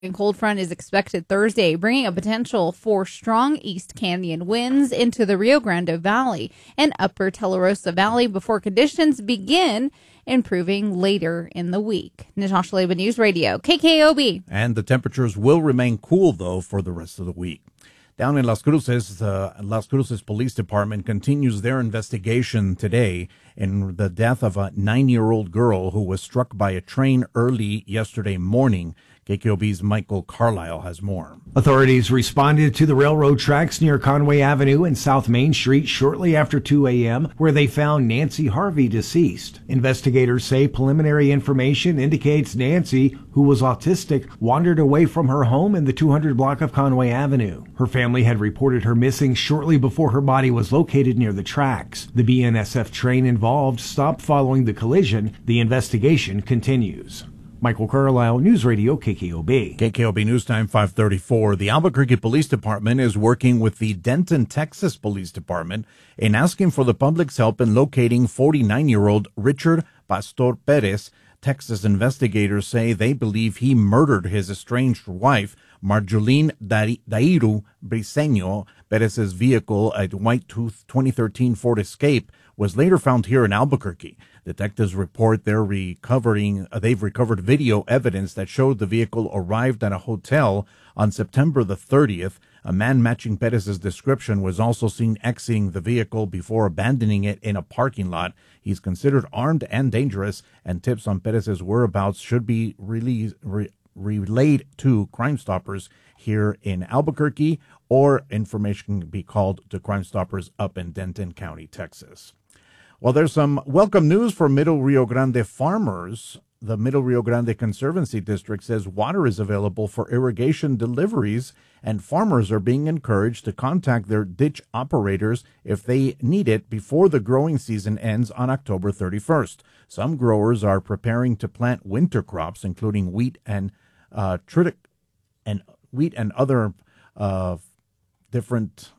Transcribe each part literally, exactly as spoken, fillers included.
A cold front is expected Thursday, bringing a potential for strong East Canyon winds into the Rio Grande Valley and upper Telerosa Valley before conditions begin improving later in the week. Natasha Leba, News Radio, K K O B. And the temperatures will remain cool, though, for the rest of the week. Down in Las Cruces, the Las Cruces Police Department continues their investigation today in the death of a nine-year-old girl who was struck by a train early yesterday morning. K K O B's Michael Carlisle has more. Authorities responded to the railroad tracks near Conway Avenue and South Main Street shortly after two a.m., where they found Nancy Harvey deceased. Investigators say preliminary information indicates Nancy, who was autistic, wandered away from her home in the two hundred block of Conway Avenue. Her family had reported her missing shortly before her body was located near the tracks. The B N S F train involved stopped following the collision. The investigation continues. Michael Carlisle, News Radio, K K O B. K K O B News Time, five thirty-four. The Albuquerque Police Department is working with the Denton, Texas Police Department in asking for the public's help in locating forty-nine-year-old Richard Pastor Perez. Texas investigators say they believe he murdered his estranged wife, Marjoline Dairu Briseño. Perez's vehicle, a white twenty thirteen Ford Escape, was later found here in Albuquerque. Detectives report they're recovering, uh, they've recovered video evidence that showed the vehicle arrived at a hotel on September the thirtieth. A man matching Perez's description was also seen exiting the vehicle before abandoning it in a parking lot. He's considered armed and dangerous, and tips on Perez's whereabouts should be released, re- relayed to Crime Stoppers here in Albuquerque, or information can be called to Crime Stoppers up in Denton County, Texas. Well, there's some welcome news for Middle Rio Grande farmers. The Middle Rio Grande Conservancy District says water is available for irrigation deliveries, and farmers are being encouraged to contact their ditch operators if they need it before the growing season ends on October thirty-first. Some growers are preparing to plant winter crops, including wheat and uh, tritic and wheat and other uh, different.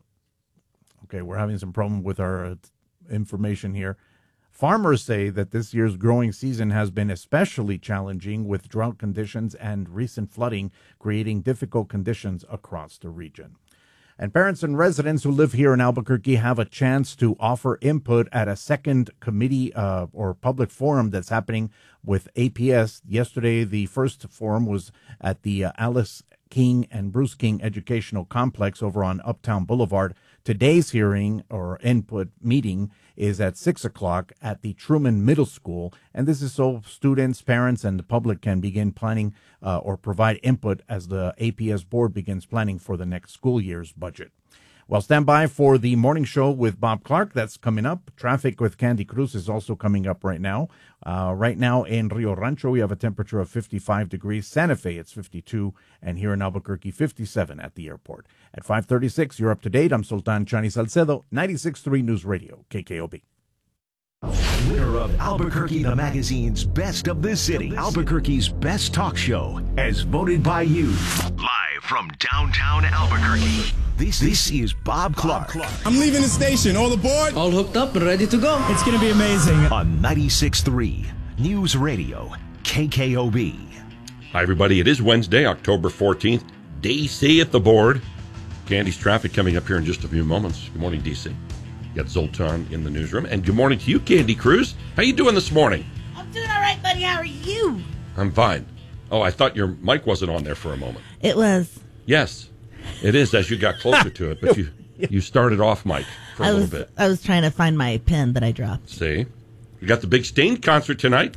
Okay, we're having some problem with our Uh, information here. Farmers say that this year's growing season has been especially challenging, with drought conditions and recent flooding creating difficult conditions across the region. And parents and residents who live here in Albuquerque have a chance to offer input at a second committee uh, or public forum that's happening with A P S. Yesterday, the first forum was at the uh, Alice King and Bruce King Educational Complex over on Uptown Boulevard. Today's hearing or input meeting is at six o'clock at the Truman Middle School, and this is so students, parents, and the public can begin planning uh, or provide input as the A P S board begins planning for the next school year's budget. Well, stand by for the morning show with Bob Clark. That's coming up. Traffic with Candy Cruz is also coming up right now. Uh, right now in Rio Rancho, we have a temperature of fifty-five degrees. Santa Fe, it's fifty-two. And here in Albuquerque, fifty-seven at the airport. At five thirty-six, you're up to date. I'm Sultan Chani Salcedo, ninety-six point three News Radio, K K O B. Winner of Albuquerque the Magazine's Best of the City, Albuquerque's Best Talk Show, as voted by you. Live from downtown Albuquerque, this, this is Bob Clark. I'm leaving the station. All aboard? All hooked up and ready to go. It's going to be amazing. On ninety-six point three News Radio, K K O B. Hi, everybody. It is Wednesday, October fourteenth. D C at the board. Candy's traffic coming up here in just a few moments. Good morning, D C. Got Zoltan in the newsroom. And good morning to you, Candy Cruz. How you doing this morning? I'm doing all right, buddy. How are you? I'm fine. Oh, I thought your mic wasn't on there for a moment. It was. Yes, it is as you got closer to it, but you you started off mic for a I little was, bit. I was trying to find my pen that I dropped. See? You got the big Stain concert tonight.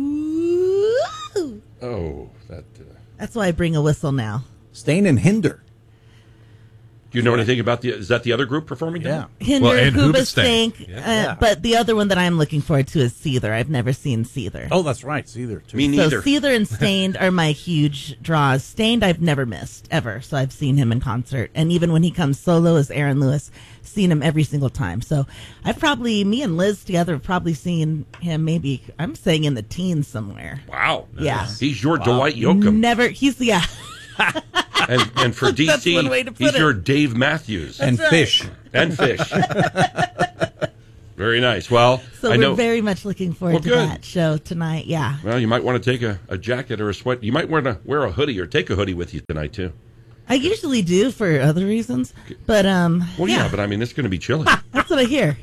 Ooh. Oh, that... Uh... That's why I bring a whistle now. Stain and Hinder. Do you know anything about the... Is that the other group performing tonight? Yeah. Hinder, well, and Hoobastank. Yeah. Uh, Yeah. But the other one that I'm looking forward to is Seether. I've never seen Seether. Oh, that's right. Seether, too. Me neither. So Seether and Stained are my huge draws. Stained I've never missed, ever. So I've seen him in concert. And even when he comes solo as Aaron Lewis, seen him every single time. So I've probably, me and Liz together have probably seen him maybe, I'm saying in the teens somewhere. Wow. Yeah. He's your wow. Dwight Yoakam. Never, he's, yeah. and, and for D C, he's it. your Dave Matthews. And right. Fish. And Fish. Very nice. Well, So I we're know. very much looking forward Well, to good. that show tonight. Yeah. Well, you might want to take a, a jacket or a sweat. You might want to wear a hoodie or take a hoodie with you tonight, too. I usually do for other reasons, but um, Well, yeah, yeah, but I mean, it's going to be chilly. that's what I hear.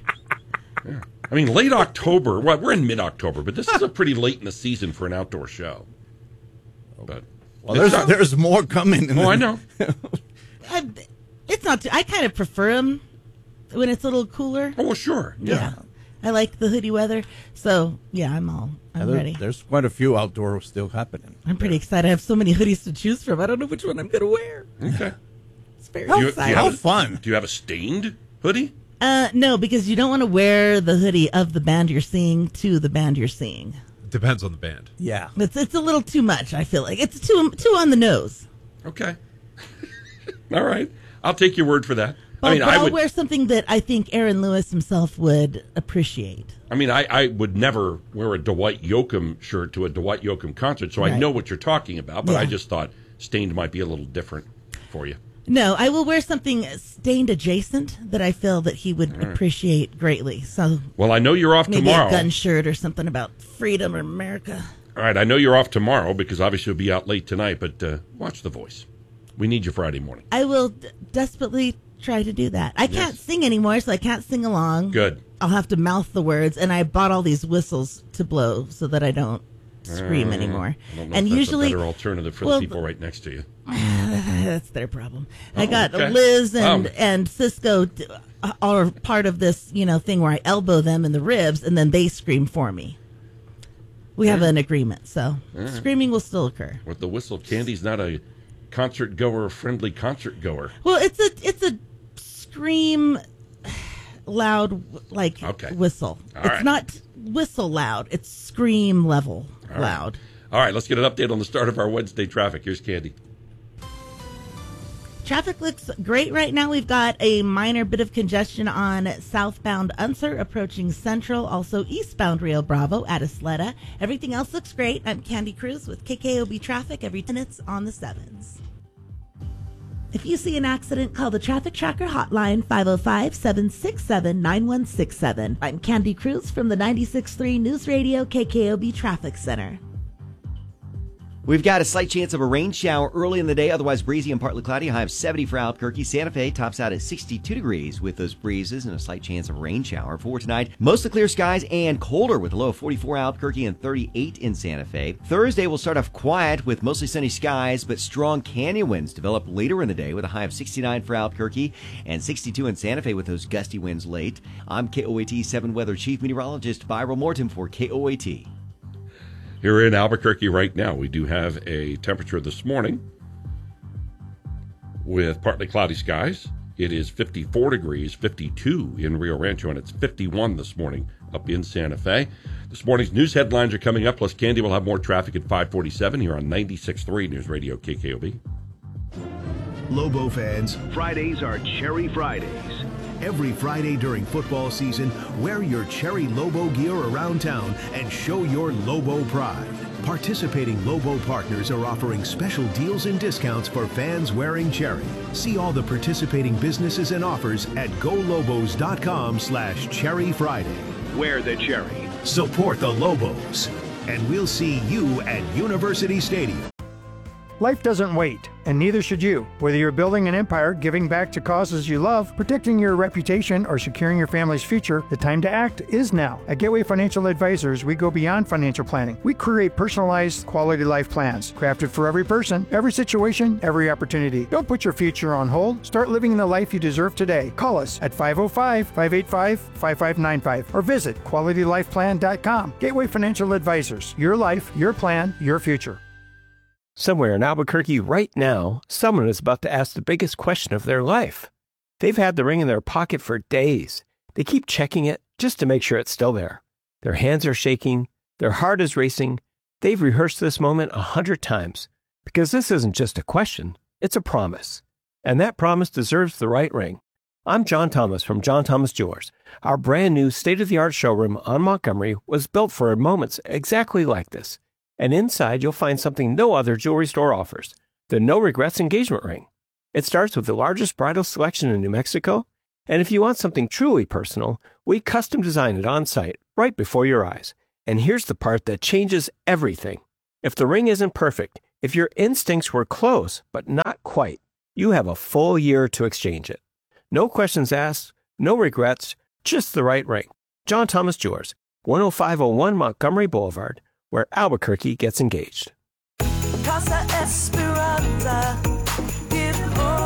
I mean, late October. Well, we're in mid-October, but this is a pretty late in the season for an outdoor show. But Well, there's not- there's more coming. Oh, I know. I, it's not. Too, I kind of prefer them when it's a little cooler. Oh, well, sure. Yeah. Yeah. I like the hoodie weather. So yeah, I'm all. I'm There- ready. There's quite a few outdoor still happening. I'm pretty excited. I have so many hoodies to choose from. I don't know which one I'm going to wear. Okay. It's very Do you, do you exciting. How have a, fun. do you have a stained hoodie? Uh, no, because you don't want to wear the hoodie of the band you're seeing to the band you're seeing. Depends on the band. Yeah. It's it's a little too much. I feel like it's too too on the nose. Okay. All right. I'll take your word for that. But, I mean, but I I'll would. wear something that I think Aaron Lewis himself would appreciate. I mean, I, I would never wear a Dwight Yoakam shirt to a Dwight Yoakam concert, so I Right. know what you're talking about. But I Yeah. just thought stained might be a little different for you. No, I will wear something stained adjacent that I feel that he would appreciate greatly. So Well, I know you're off maybe tomorrow. a gun shirt or something about freedom or America. All right, I know you're off tomorrow because obviously you'll be out late tonight. But uh, watch The Voice. We need you Friday morning. I will d- desperately try to do that. I can't Yes. sing anymore, so I can't sing along. Good. I'll have to mouth the words, and I bought all these whistles to blow so that I don't scream anymore. I don't know And if that's usually, a better alternative for well, the people right next to you. that's their problem. I got okay. Liz and Oh. and Cisco d- are part of this, you know, thing where I elbow them in the ribs, and then they scream for me. We have an agreement, so screaming will still occur. With the whistle, Candy's not a concert goer, friendly concert goer. Well, it's a it's a scream loud like Okay. whistle. All it's right. not whistle loud. It's scream level right. loud. All right, let's get an update on the start of our Wednesday traffic. Here's Candy. Traffic looks great right now. We've got a minor bit of congestion on southbound Unser approaching Central, also eastbound Rio Bravo at Isleta. Everything else looks great. I'm Candy Cruz with K K O B Traffic every ten minutes on the sevens. If you see an accident, call the Traffic Tracker hotline five oh five, seven six seven, nine one six seven. I'm Candy Cruz from the ninety-six point three News Radio K K O B Traffic Center. We've got a slight chance of a rain shower early in the day, otherwise breezy and partly cloudy. High of seventy for Albuquerque. Santa Fe tops out at sixty-two degrees with those breezes and a slight chance of a rain shower. For tonight, mostly clear skies and colder with a low of forty-four Albuquerque and thirty-eight in Santa Fe. Thursday will start off quiet with mostly sunny skies, but strong canyon winds develop later in the day with a high of sixty-nine for Albuquerque and sixty-two in Santa Fe with those gusty winds late. I'm K O A T seven Weather Chief Meteorologist Byron Morton for K O A T. Here in Albuquerque right now, we do have a temperature this morning with partly cloudy skies. It is fifty-four degrees, fifty-two in Rio Rancho, and it's fifty-one this morning up in Santa Fe. This morning's news headlines are coming up, plus Candy will have more traffic at five forty-seven here on ninety-six point three News Radio K K O B. Lobo fans, Fridays are Cherry Fridays. Every Friday during football season, wear your Cherry Lobo gear around town and show your Lobo pride. Participating Lobo partners are offering special deals and discounts for fans wearing Cherry. See all the participating businesses and offers at golobos.com slash Cherry Friday. Wear the Cherry. Support the Lobos. And we'll see you at University Stadium. Life doesn't wait, and neither should you. Whether you're building an empire, giving back to causes you love, protecting your reputation, or securing your family's future, the time to act is now. At Gateway Financial Advisors, we go beyond financial planning. We create personalized, quality life plans, crafted for every person, every situation, every opportunity. Don't put your future on hold. Start living the life you deserve today. Call us at five oh five, five eight five, five five nine five or visit quality life plan dot com. Gateway Financial Advisors. Your life, your plan, your future. Somewhere in Albuquerque right now, someone is about to ask the biggest question of their life. They've had the ring in their pocket for days. They keep checking it just to make sure it's still there. Their hands are shaking. Their heart is racing. They've rehearsed this moment a hundred times because this isn't just a question, it's a promise. And that promise deserves the right ring. I'm John Thomas from John Thomas Jewelers. Our brand new state-of-the-art showroom on Montgomery was built for moments exactly like this. And inside, you'll find something no other jewelry store offers, the No Regrets engagement ring. It starts with the largest bridal selection in New Mexico And if you want something truly personal, we custom design it on site, right before your eyes. And here's the part that changes everything. If the ring isn't perfect, if your instincts were close, but not quite, you have a full year to exchange it. No questions asked, no regrets, just the right ring. John Thomas Jewelers, one oh five oh one Montgomery Boulevard, where Albuquerque gets engaged. Casa Esperanza, give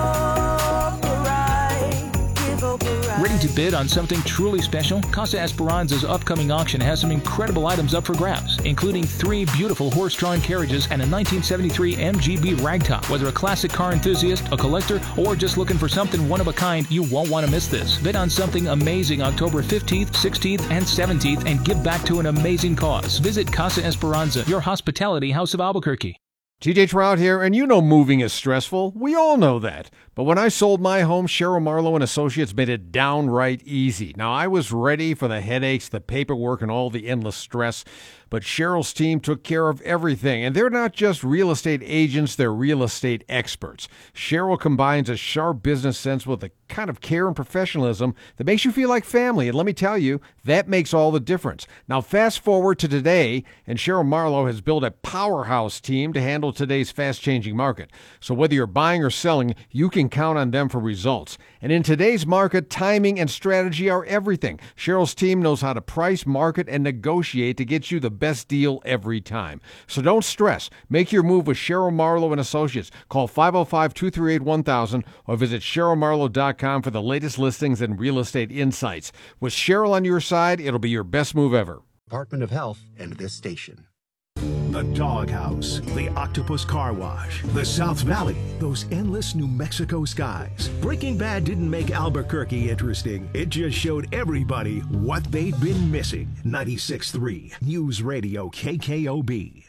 hope a ride, give hope a ride. Ready to bid on something truly special? Casa Esperanza's upcoming auction has some incredible items up for grabs, including three beautiful horse-drawn carriages and a nineteen seventy-three M G B ragtop. Whether a classic car enthusiast, a collector, or just looking for something one of a kind, you won't want to miss this. Bid on something amazing October fifteenth, sixteenth, and seventeenth and give back to an amazing cause. Visit Casa Esperanza, your hospitality house of Albuquerque. T J Trout here, and you know moving is stressful. We all know that. But when I sold my home, Cheryl Marlowe and Associates made it downright easy. Now, I was ready for the headaches, the paperwork, and all the endless stress, but Cheryl's team took care of everything. And they're not just real estate agents, they're real estate experts. Cheryl combines a sharp business sense with the kind of care and professionalism that makes you feel like family. And let me tell you, that makes all the difference. Now, fast forward to today, and Cheryl Marlowe has built a powerhouse team to handle today's fast-changing market. So whether you're buying or selling, you can count on them for results. And in today's market, timing and strategy are everything. Cheryl's team knows how to price, market, and negotiate to get you the best deal every time. So don't stress. Make your move with Cheryl Marlowe and Associates. Call five oh five, two three eight, one thousand or visit cheryl marlowe dot com for the latest listings and real estate insights. With Cheryl on your side, it'll be your best move ever. Department of Health and this station. The Doghouse, the Octopus Car Wash, the South Valley, those endless New Mexico skies. Breaking Bad didn't make Albuquerque interesting. It just showed everybody what they'd been missing. ninety-six point three News Radio K K O B.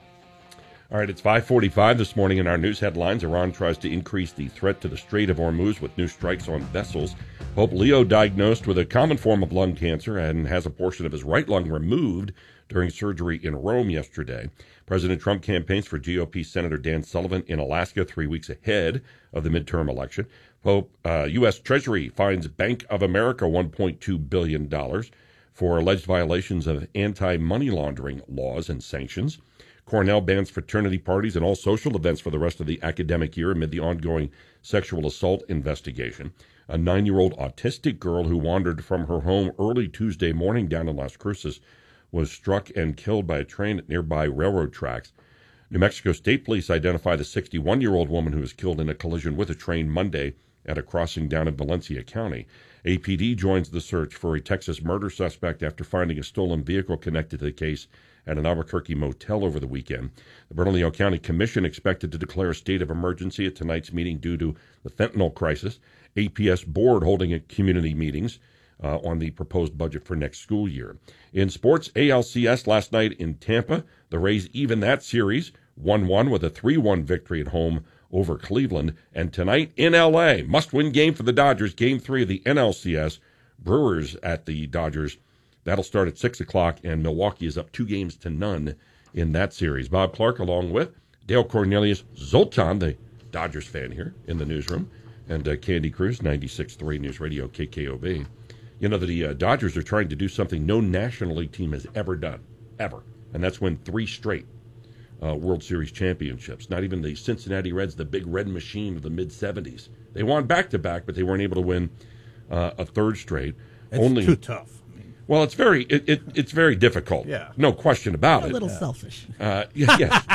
All right, it's five forty-five this morning in our news headlines. Iran tries to increase the threat to the Strait of Hormuz with new strikes on vessels. Pope Leo diagnosed with a common form of lung cancer and has a portion of his right lung removed during surgery in Rome yesterday. President Trump campaigns for G O P Senator Dan Sullivan in Alaska three weeks ahead of the midterm election. Pope, uh, U S. Treasury fines Bank of America one point two billion dollars for alleged violations of anti-money laundering laws and sanctions. Cornell bans fraternity parties and all social events for the rest of the academic year amid the ongoing sexual assault investigation. A nine-year-old autistic girl who wandered from her home early Tuesday morning down in Las Cruces was struck and killed by a train at nearby railroad tracks. New Mexico State Police identify the sixty-one-year-old woman who was killed in a collision with a train Monday at a crossing down in Valencia County. A P D joins the search for a Texas murder suspect after finding a stolen vehicle connected to the case at an Albuquerque motel over the weekend. The Bernalillo County Commission expected to declare a state of emergency at tonight's meeting due to the fentanyl crisis. A P S board holding community meetings uh, on the proposed budget for next school year. In sports, A L C S last night in Tampa. The Rays even that series one one with a three one victory at home over Cleveland. And tonight in L A, must-win game for the Dodgers, game three of the N L C S. Brewers at the Dodgers. That'll start at six o'clock, and Milwaukee is up two games to none in that series. Bob Clark along with Dale Cornelius, Zoltan, the Dodgers fan here in the newsroom, and uh, Candy Cruz, ninety-six point three News Radio K K O B. You know, the uh, Dodgers are trying to do something no National League team has ever done, ever, and that's win three straight uh, World Series championships. Not even the Cincinnati Reds, the big red machine of the mid-seventies. They won back-to-back, but they weren't able to win uh, a third straight. It's Only, too tough. Well, it's very it, it it's very difficult. Yeah. No question about a it. A little yeah. selfish. Uh, yeah, yes.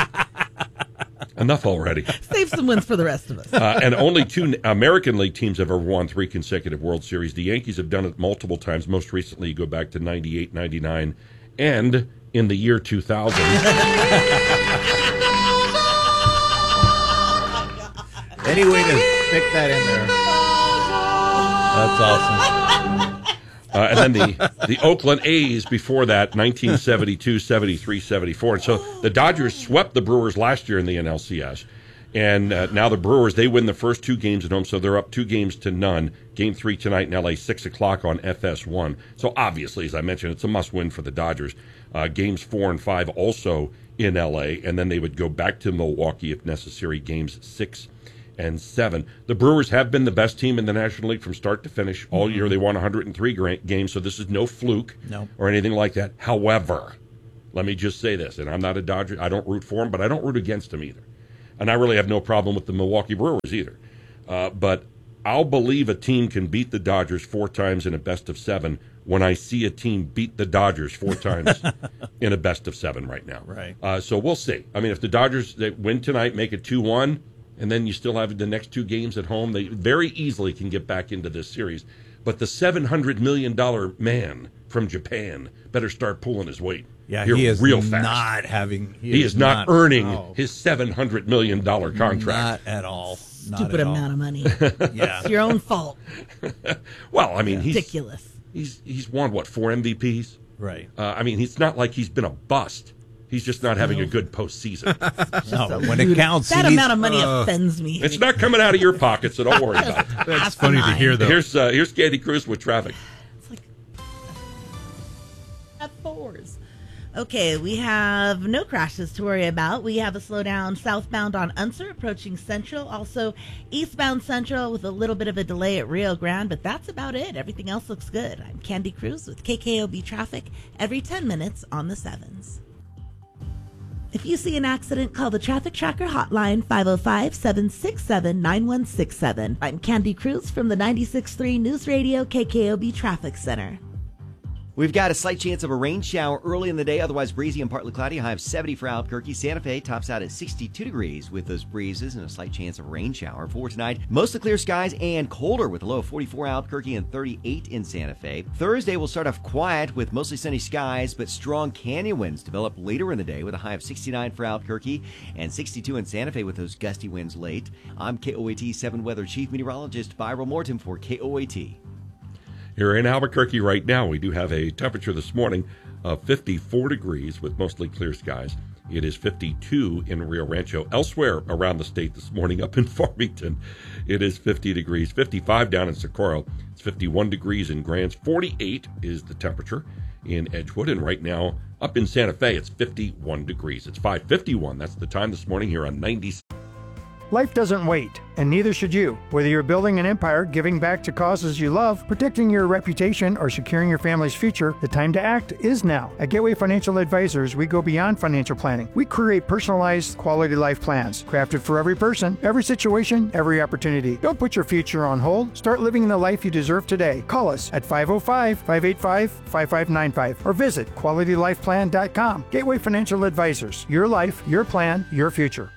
Enough already. Save some wins for the rest of us. uh, and only two American League teams have ever won three consecutive World Series. The Yankees have done it multiple times. Most recently, you go back to ninety-eight, ninety-nine, and in the year two thousand. Any way to stick that in there. That's awesome. Uh, and then the, the Oakland A's before that, nineteen seventy-two, seventy-three, seventy-four. And so the Dodgers swept the Brewers last year in the N L C S. And uh, now the Brewers, they win the first two games at home, so they're up two games to none. Game three tonight in L A, six o'clock on F S one. So obviously, as I mentioned, it's a must-win for the Dodgers. Uh, games four and five also in L A, and then they would go back to Milwaukee if necessary, games six and seven. The Brewers have been the best team in the National League from start to finish all mm-hmm. year. They won one hundred three gra- games, so this is no fluke no. or anything like that. However, let me just say this, and I'm not a Dodger. I don't root for them, but I don't root against them either. And I really have no problem with the Milwaukee Brewers either. Uh, but I'll believe a team can beat the Dodgers four times in a best of seven when I see a team beat the Dodgers four times in a best of seven right now. Right. Uh, so we'll see. I mean, if the Dodgers they win tonight, make it two one, and then you still have the next two games at home, they very easily can get back into this series. But the seven hundred million dollars man from Japan better start pulling his weight. Yeah, Here he is real fast. not having. He, he is, is not, not earning oh. his seven hundred million dollars contract. Not at all. Not Stupid at amount all. of money. Yeah, it's your own fault. Well, I mean, yeah. he's ridiculous. He's he's won what four M V Ps? Right. Uh, I mean, it's not like he's been a bust. He's just not having a good postseason. No, when it counts, that he amount needs, of money uh, offends me. It's not coming out of your pocket, so don't worry about it. That's funny to hear, though. Here's uh, here's Candy Cruz with traffic. It's like at fours. Okay, we have no crashes to worry about. We have a slowdown southbound on Unser approaching Central. Also, eastbound Central with a little bit of a delay at Rio Grande, but that's about it. Everything else looks good. I'm Candy Cruz with K K O B Traffic every ten minutes on the sevens. If you see an accident, call the Traffic Tracker hotline five oh five, seven six seven, nine one six seven. I'm Candy Cruz from the ninety-six point three News Radio K K O B Traffic Center. We've got a slight chance of a rain shower early in the day, otherwise breezy and partly cloudy. High of seventy for Albuquerque. Santa Fe tops out at sixty-two degrees with those breezes and a slight chance of a rain shower. For tonight, mostly clear skies and colder with a low of forty-four Albuquerque and thirty-eight in Santa Fe. Thursday will start off quiet with mostly sunny skies, but strong canyon winds develop later in the day with a high of sixty-nine for Albuquerque and sixty-two in Santa Fe with those gusty winds late. I'm K O A T seven Weather Chief Meteorologist Byron Morton for K O A T. Here in Albuquerque right now, we do have a temperature this morning of fifty-four degrees with mostly clear skies. It is fifty-two in Rio Rancho. Elsewhere around the state this morning, up in Farmington, it is fifty degrees. fifty-five down in Socorro. It's fifty-one degrees in Grants. forty-eight is the temperature in Edgewood. And right now, up in Santa Fe, it's fifty-one degrees. It's five fifty-one. That's the time this morning here on ninety. Life doesn't wait, and neither should you. Whether you're building an empire, giving back to causes you love, protecting your reputation, or securing your family's future, the time to act is now. At Gateway Financial Advisors, we go beyond financial planning. We create personalized, quality life plans, crafted for every person, every situation, every opportunity. Don't put your future on hold. Start living the life you deserve today. Call us at five oh five, five eight five, five five nine five or visit quality life plan dot com. Gateway Financial Advisors. Your life, your plan, your future.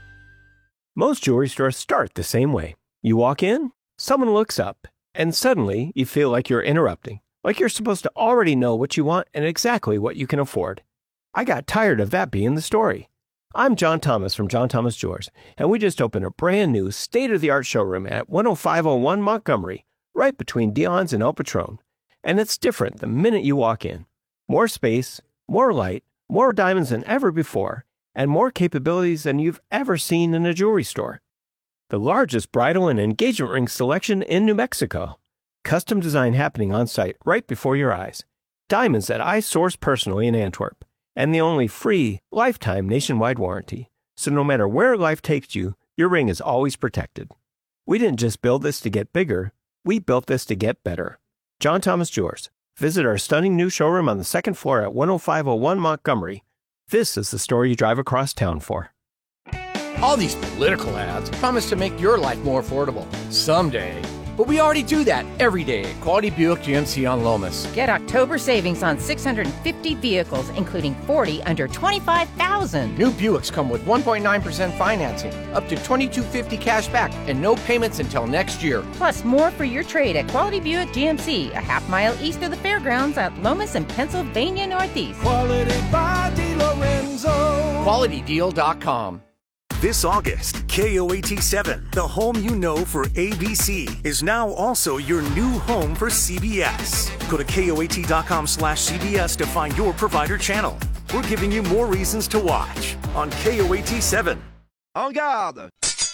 Most jewelry stores start the same way. You walk in, someone looks up, and suddenly you feel like you're interrupting, like you're supposed to already know what you want and exactly what you can afford. I got tired of that being the story. I'm John Thomas from John Thomas Jewelers, and we just opened a brand new state-of-the-art showroom at one oh five oh one Montgomery, right between Dion's and El Patron. And it's different the minute you walk in. More space, more light, more diamonds than ever before, and more capabilities than you've ever seen in a jewelry store. The largest bridal and engagement ring selection in New Mexico. Custom design happening on site right before your eyes. Diamonds that I source personally in Antwerp. And the only free, lifetime nationwide warranty. So no matter where life takes you, your ring is always protected. We didn't just build this to get bigger, we built this to get better. John Thomas Jewelers. Visit our stunning new showroom on the second floor at one oh five oh one Montgomery. This is the story you drive across town for. All these political ads promise to make your life more affordable. Someday. But we already do that every day at Quality Buick G M C on Lomas. Get October savings on six hundred fifty vehicles, including forty under twenty-five thousand dollars. New Buicks come with one point nine percent financing, up to twenty-two fifty cash back, and no payments until next year. Plus more for your trade at Quality Buick G M C, a half mile east of the fairgrounds at Lomas and Pennsylvania Northeast. Quality by DeLorenzo. Quality Deal dot com. This August, K O A T seven, the home you know for A B C, is now also your new home for C B S. Go to K O A T dot com slash C B S to find your provider channel. We're giving you more reasons to watch on K O A T seven. En garde!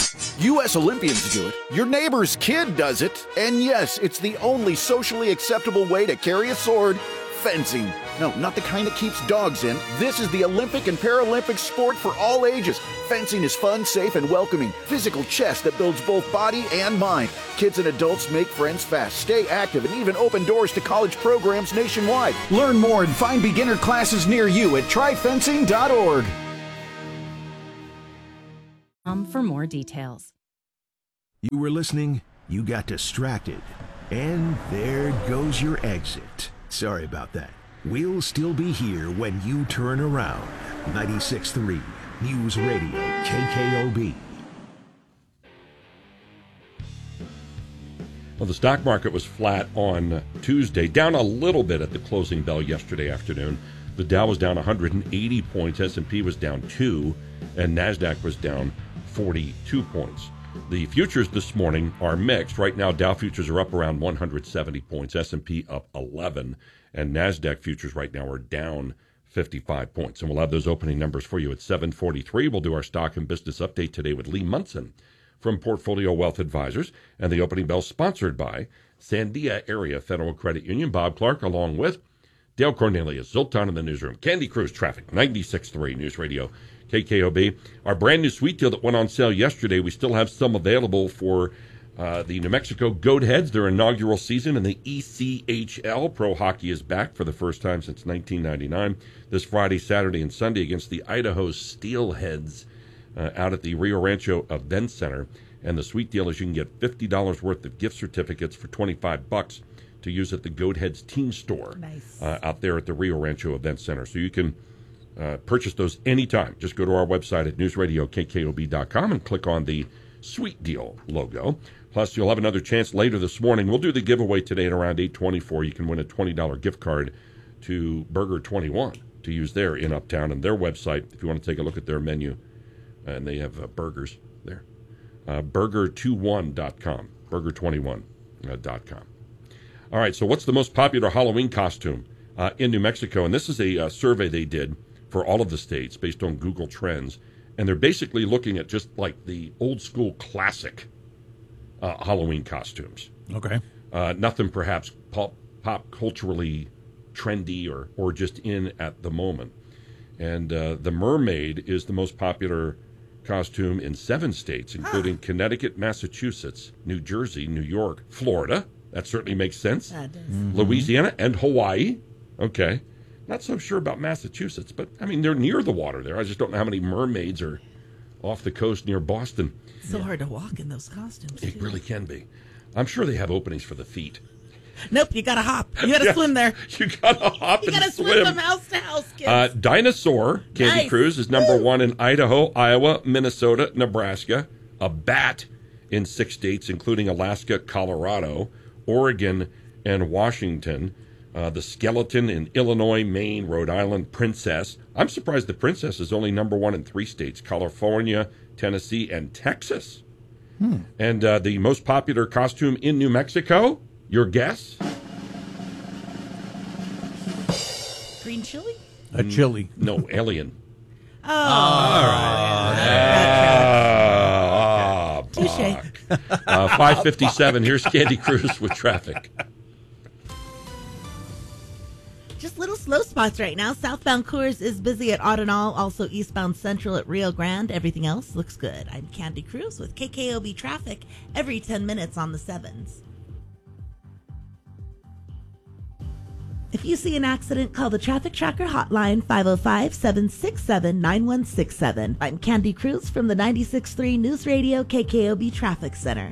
U S Olympians do it, your neighbor's kid does it, and yes, it's the only socially acceptable way to carry a sword Fencing. No, not the kind that keeps dogs in. This is the Olympic and Paralympic sport for all ages. Fencing is fun, safe, and welcoming. Physical chess that builds both body and mind. Kids and adults make friends fast, stay active, and even open doors to college programs nationwide. Learn more and find beginner classes near you at try fencing dot org. Um, for more details. You were listening, you got distracted, and there goes your exit. Sorry about that. We'll still be here when you turn around. ninety-six point three News Radio, K K O B. Well, the stock market was flat on Tuesday, down a little bit at the closing bell yesterday afternoon. The Dow was down one hundred eighty points, S and P was down two, and NASDAQ was down forty-two points. The futures this morning are mixed. Right now, Dow futures are up around one hundred seventy points, S and P up eleven, and NASDAQ futures right now are down fifty-five points. And we'll have those opening numbers for you at seven forty-three. We'll do our stock and business update today with Lee Munson from Portfolio Wealth Advisors, and the opening bell sponsored by Sandia Area Federal Credit Union. Bob Clark along with Dale Cornelius, Zoltan in the newsroom, Candy Cruise Traffic, ninety-six point three News Radio, K K O B. Our brand new sweet deal that went on sale yesterday, we still have some available for uh, the New Mexico Goat Heads, their inaugural season in the E C H L. Pro hockey is back for the first time since nineteen ninety-nine. This Friday, Saturday, and Sunday against the Idaho Steelheads uh, out at the Rio Rancho Event Center. And the sweet deal is you can get fifty dollars worth of gift certificates for twenty-five bucks to use at the Goat Heads Teen Store nice. uh, out there at the Rio Rancho Event Center. So you can uh, purchase those anytime. Just go to our website at news radio k k o b dot com and click on the Sweet Deal logo. Plus, you'll have another chance later this morning. We'll do the giveaway today at around eight twenty-four. You can win a twenty dollars gift card to Burger twenty-one to use there in Uptown, and their website, if you want to take a look at their menu. And they have uh, burgers there. Uh, burger twenty-one dot com. burger twenty-one dot com. All right, so what's the most popular Halloween costume uh, in New Mexico? And this is a uh, survey they did for all of the states based on Google Trends. And they're basically looking at just like the old school classic uh, Halloween costumes. Okay. Uh, nothing perhaps pop, pop culturally trendy or, or just in at the moment. And uh, the mermaid is the most popular costume in seven states, including huh. Connecticut, Massachusetts, New Jersey, New York, Florida. That certainly makes sense. That does. Mm-hmm. Louisiana and Hawaii. Okay. Not so sure about Massachusetts, but, I mean, they're near the water there. I just don't know how many mermaids are off the coast near Boston. It's so yeah. hard to walk in those costumes, It too. really can be. I'm sure they have openings for the feet. Nope, you gotta hop. You gotta yes, swim there. You gotta hop you and gotta swim. swim from house to house, kids. Uh, Dinosaur, Candy nice. Cruise, is number Woo. one in Idaho, Iowa, Minnesota, Nebraska. A bat in six states, including Alaska, Colorado, Oregon, and Washington. Uh, the skeleton in Illinois, Maine, Rhode Island, Princess. I'm surprised the Princess is only number one in three states, California, Tennessee, and Texas. Hmm. And uh, the most popular costume in New Mexico, your guess? Green chili? A chili. No, alien. Oh. All right. Uh, Touche. Uh, five fifty-seven. Here's Candy Cruise with traffic. Just little slow spots right now. Southbound Coors is busy at Audenall, also eastbound Central at Rio Grande. Everything else looks good. I'm Candy Cruz with K K O B Traffic every ten minutes on the sevens. If you see an accident, call the Traffic Tracker hotline five oh five, seven six seven, nine one six seven. I'm Candy Cruz from the ninety-six point three News Radio K K O B Traffic Center.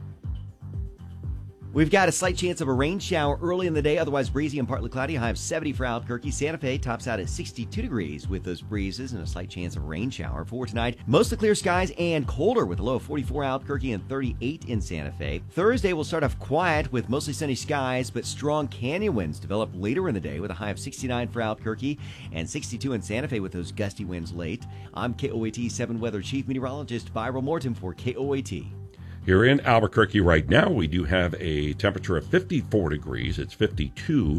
We've got a slight chance of a rain shower early in the day, otherwise breezy and partly cloudy. High of seventy for Albuquerque. Santa Fe tops out at sixty-two degrees with those breezes and a slight chance of a rain shower. For tonight, mostly clear skies and colder with a low of forty-four Albuquerque and thirty-eight in Santa Fe. Thursday will start off quiet with mostly sunny skies, but strong canyon winds develop later in the day with a high of sixty-nine for Albuquerque and sixty-two in Santa Fe with those gusty winds late. I'm K O A T seven Weather Chief Meteorologist Byron Morton for K O A T. Here in Albuquerque right now, we do have a temperature of fifty-four degrees. It's fifty-two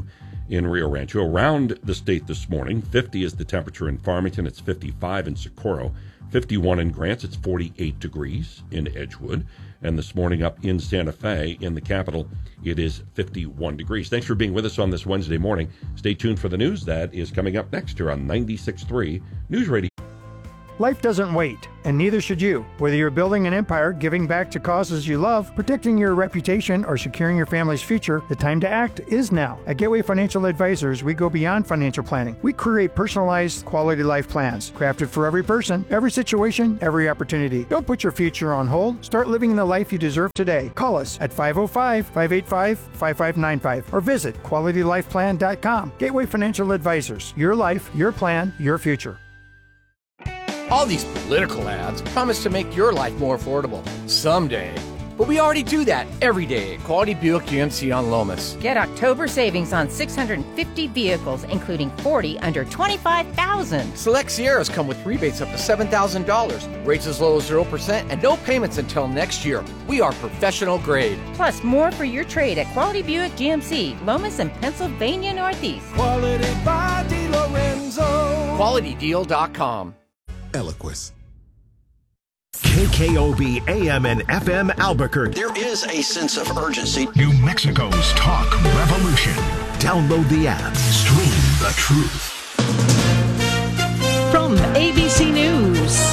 in Rio Rancho. Around the state this morning, fifty is the temperature in Farmington. It's fifty-five in Socorro. fifty-one in Grants. It's forty-eight degrees in Edgewood. And this morning up in Santa Fe, in the capital, it is fifty-one degrees. Thanks for being with us on this Wednesday morning. Stay tuned for the news that is coming up next here on ninety-six point three News Radio. Life doesn't wait, and neither should you. Whether you're building an empire, giving back to causes you love, protecting your reputation, or securing your family's future, the time to act is now. At Gateway Financial Advisors, we go beyond financial planning. We create personalized, quality life plans, crafted for every person, every situation, every opportunity. Don't put your future on hold. Start living the life you deserve today. Call us at five oh five, five eight five, five five nine five or visit quality life plan dot com. Gateway Financial Advisors. Your life, your plan, your future. All these political ads promise to make your life more affordable someday. But we already do that every day at Quality Buick G M C on Lomas. Get October savings on six hundred fifty vehicles, including forty under twenty-five thousand dollars. Select Sierras come with rebates up to seven thousand dollars, rates as low as zero percent, and no payments until next year. We are professional grade. Plus, more for your trade at Quality Buick G M C, Lomas and Pennsylvania Northeast. Quality by DeLorenzo. Quality Deal dot com. Eloquist. K K O B A M and F M Albuquerque. There is a sense of urgency. New Mexico's talk revolution. Download the app. Stream the truth. From A B C News,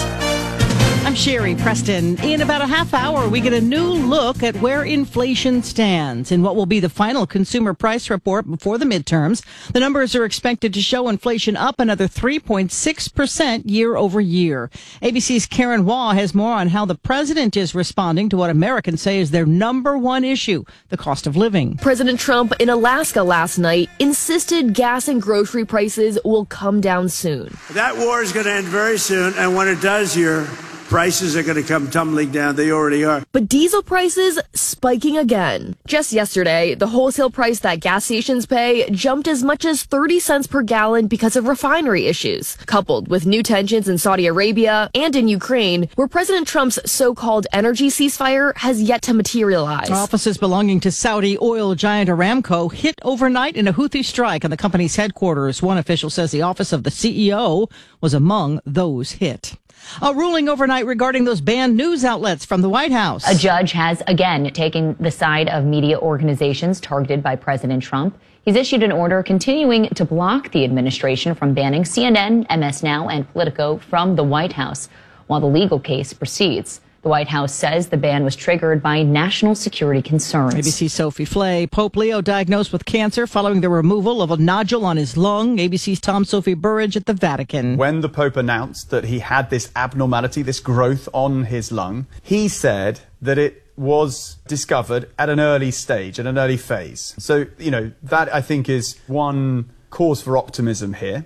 I'm Sherry Preston. In about a half hour, we get a new look at where inflation stands in what will be the final consumer price report before the midterms. The numbers are expected to show inflation up another three point six percent year over year. A B C's Karen Waugh has more on how the president is responding to what Americans say is their number one issue, the cost of living. President Trump in Alaska last night insisted gas and grocery prices will come down soon. That war is going to end very soon, and when it does here, prices are going to come tumbling down. They already are. But diesel prices spiking again. Just yesterday, the wholesale price that gas stations pay jumped as much as thirty cents per gallon because of refinery issues, coupled with new tensions in Saudi Arabia and in Ukraine, where President Trump's so-called energy ceasefire has yet to materialize. Offices belonging to Saudi oil giant Aramco hit overnight in a Houthi strike on the company's headquarters. One official says the office of the C E O was among those hit. A ruling overnight regarding those banned news outlets from the White House. A judge has again taken the side of media organizations targeted by President Trump. He's issued an order continuing to block the administration from banning C N N, M S Now, and Politico from the White House while the legal case proceeds. The White House says the ban was triggered by national security concerns. A B C's Sophie Flay. Pope Leo diagnosed with cancer following the removal of a nodule on his lung. A B C's Tom Sophie Burridge at the Vatican. When the Pope announced that he had this abnormality, this growth on his lung, he said that it was discovered at an early stage, at an early phase. So, you know, that I think is one cause for optimism here.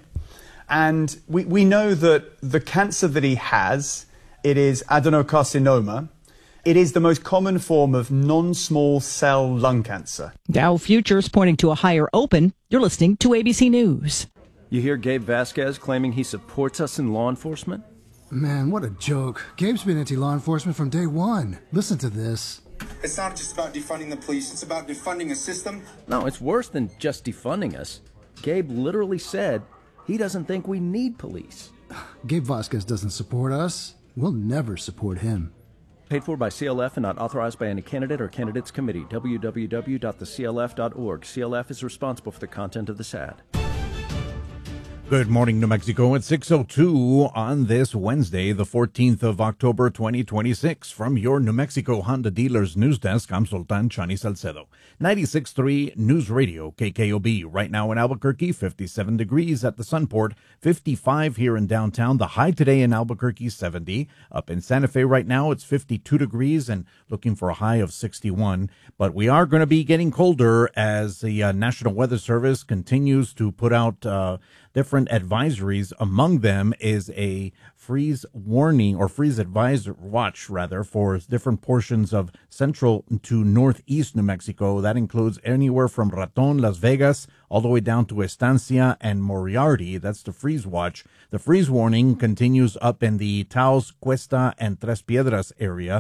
And we, we know that the cancer that he has, it is adenocarcinoma. It is the most common form of non-small cell lung cancer. Dow futures pointing to a higher open. You're listening to A B C News. You hear Gabe Vasquez claiming he supports us in law enforcement? Man, what a joke. Gabe's been anti-law enforcement from day one. Listen to this. It's not just about defunding the police. It's about defunding a system. No, it's worse than just defunding us. Gabe literally said he doesn't think we need police. Gabe Vasquez doesn't support us. We'll never support him. Paid for by C L F and not authorized by any candidate or candidates committee. w w w dot the c l f dot org. C L F is responsible for the content of this ad. Good morning, New Mexico. It's six oh two on this Wednesday, the fourteenth of October, twenty twenty-six. From your New Mexico Honda Dealers News Desk, I'm Sultan Chani Salcedo. ninety-six point three News Radio, K K O B. Right now in Albuquerque, fifty-seven degrees at the Sunport, fifty-five here in downtown. The high today in Albuquerque, seventy. Up in Santa Fe right now, it's fifty-two degrees and looking for a high of sixty-one. But we are going to be getting colder as the uh, National Weather Service continues to put out uh, different advisories. Among them is a freeze warning or freeze advisor watch rather for different portions of central to northeast New Mexico. That includes anywhere from Raton, Las Vegas, all the way down to Estancia and Moriarty. That's the freeze watch. The freeze warning continues up in the Taos, Cuesta, and Tres Piedras area.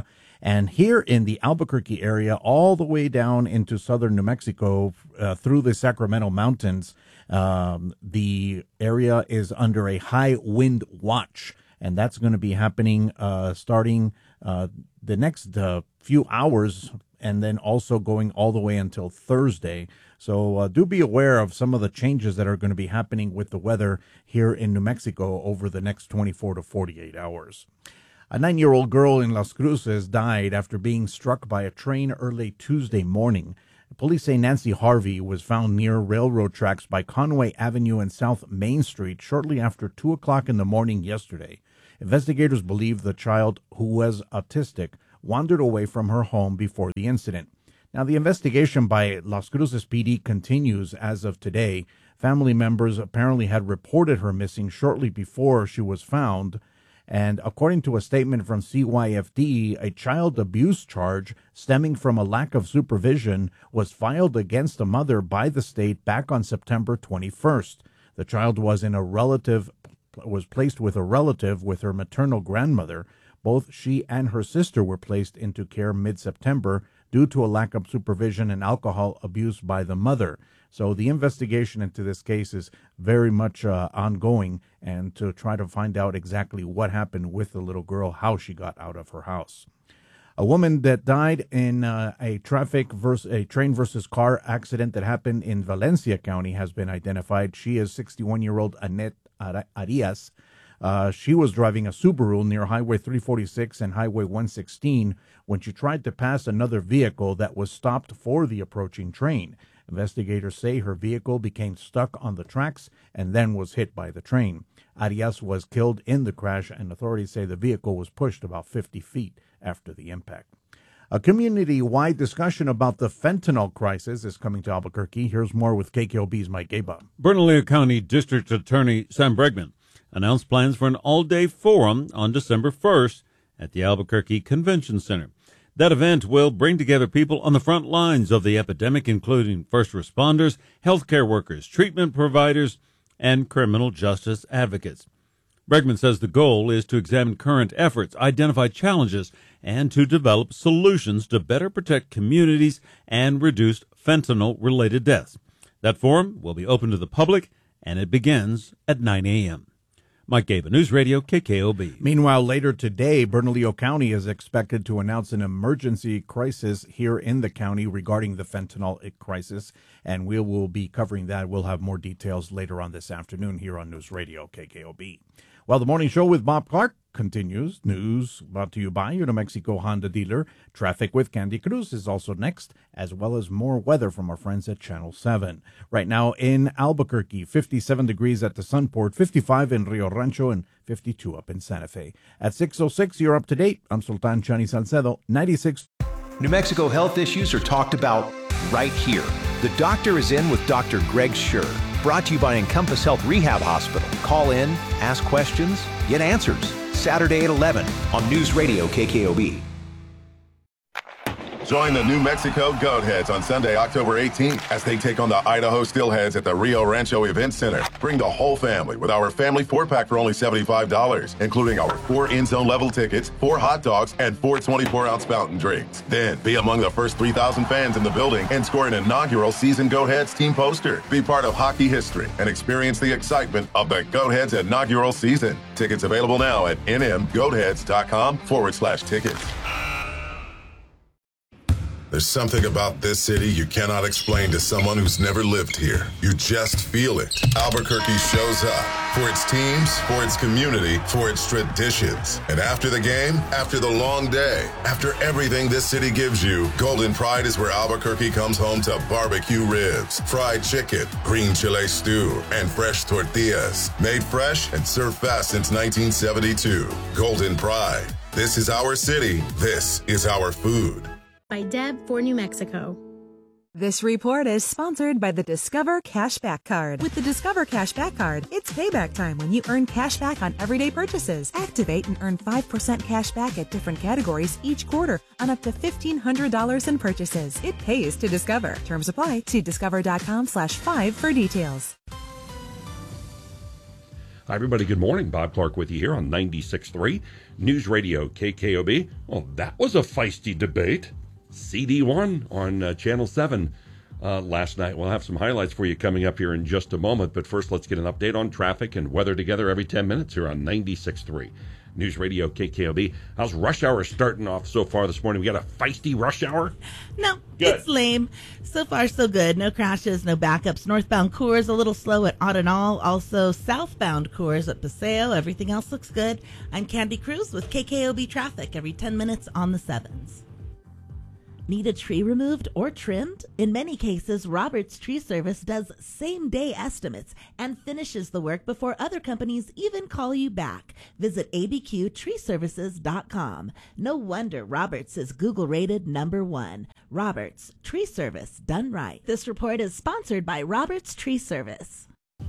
And here in the Albuquerque area, all the way down into southern New Mexico, uh, through the Sacramento Mountains, um, the area is under a high wind watch. And that's going to be happening uh, starting uh, the next uh, few hours, and then also going all the way until Thursday. So uh, do be aware of some of the changes that are going to be happening with the weather here in New Mexico over the next twenty-four to forty-eight hours. A nine-year-old girl in Las Cruces died after being struck by a train early Tuesday morning. Police say Nancy Harvey was found near railroad tracks by Conway Avenue and South Main Street shortly after two o'clock in the morning yesterday. Investigators believe the child, who was autistic, wandered away from her home before the incident. Now, the investigation by Las Cruces P D continues as of today. Family members apparently had reported her missing shortly before she was found. And according to a statement from C Y F D, a child abuse charge stemming from a lack of supervision was filed against the mother by the state back on September twenty-first. The child was in a relative was placed with a relative with her maternal grandmother. Both she and her sister were placed into care mid-September due to a lack of supervision and alcohol abuse by the mother. So the investigation into this case is very much uh, ongoing, and to try to find out exactly what happened with the little girl, how she got out of her house. A woman that died in uh, a traffic versus a train versus car accident that happened in Valencia County has been identified. She is sixty-one-year-old Annette Arias. Uh, she was driving a Subaru near Highway three forty-six and Highway one sixteen when she tried to pass another vehicle that was stopped for the approaching train. Investigators say her vehicle became stuck on the tracks and then was hit by the train. Arias was killed in the crash, and authorities say the vehicle was pushed about fifty feet after the impact. A community-wide discussion about the fentanyl crisis is coming to Albuquerque. Here's more with K K O B's Mike Gaba. Bernalillo County District Attorney Sam Bregman announced plans for an all-day forum on December first at the Albuquerque Convention Center. That event will bring together people on the front lines of the epidemic, including first responders, healthcare workers, treatment providers, and criminal justice advocates. Bregman says the goal is to examine current efforts, identify challenges, and to develop solutions to better protect communities and reduce fentanyl-related deaths. That forum will be open to the public, and it begins at nine a.m. Mike Gaba, News Radio, K K O B. Meanwhile, later today, Bernalillo County is expected to announce an emergency crisis here in the county regarding the fentanyl crisis, and we will be covering that. We'll have more details later on this afternoon here on News Radio, K K O B. Well, the morning show with Bob Clark continues. News brought to you by your New Mexico Honda dealer. Traffic with Candy Cruz is also next, as well as more weather from our friends at Channel seven. Right now in Albuquerque, fifty-seven degrees at the Sunport, fifty-five in Rio Rancho, and fifty-two up in Santa Fe. At six oh six, you're up to date. I'm Sultan Chani Salcedo, ninety-six. New Mexico health issues are talked about right here. The Doctor is In with Doctor Greg Schur. Brought to you by Encompass Health Rehab Hospital. Call in, ask questions, get answers. Saturday at eleven on News Radio K K O B. Join the New Mexico Goatheads on Sunday, October eighteenth, as they take on the Idaho Steelheads at the Rio Rancho Event Center. Bring the whole family with our family four-pack for only seventy-five dollars, including our four in-zone level tickets, four hot dogs, and four twenty-four ounce fountain drinks. Then, be among the first three thousand fans in the building and score an inaugural season Goatheads team poster. Be part of hockey history and experience the excitement of the Goatheads inaugural season. Tickets available now at nmgoatheads.com forward slash tickets. There's something about this city you cannot explain to someone who's never lived here. You just feel it. Albuquerque shows up for its teams, for its community, for its traditions. And after the game, after the long day, after everything this city gives you, Golden Pride is where Albuquerque comes home to barbecue ribs, fried chicken, green chile stew, and fresh tortillas. Made fresh and served fast since nineteen seventy-two. Golden Pride. This is our city. This is our food. By Deb for New Mexico. This report is sponsored by the Discover Cashback Card. With the Discover Cashback Card, it's payback time when you earn cash back on everyday purchases. Activate and earn five percent cash back at different categories each quarter on up to fifteen hundred dollars in purchases. It pays to Discover. Terms apply. See discover.com slash five for details. Hi, everybody. Good morning. Bob Clark with you here on ninety-six point three News Radio K K O B. Well, that was a feisty debate. C D one on uh, Channel seven uh, last night. We'll have some highlights for you coming up here in just a moment. But first, let's get an update on traffic and weather together every ten minutes here on ninety-six point three News Radio K K O B. How's rush hour starting off so far this morning? We got a feisty rush hour? No, good. It's lame. So far, so good. No crashes, no backups. Northbound Coors a little slow at Odd and All. Also, southbound Coors at Paseo. Everything else looks good. I'm Candy Cruz with K K O B Traffic every ten minutes on the sevens. Need a tree removed or trimmed? In many cases, Roberts Tree Service does same-day estimates and finishes the work before other companies even call you back. Visit A B Q tree services dot com. No wonder Roberts is Google-rated number one. Roberts Tree Service, done right. This report is sponsored by Roberts Tree Service.